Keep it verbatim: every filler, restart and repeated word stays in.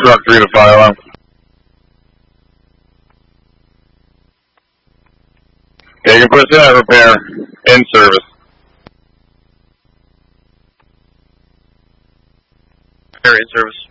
Truck three to fire alarm. Okay, you can put that repair in service. Repair in service.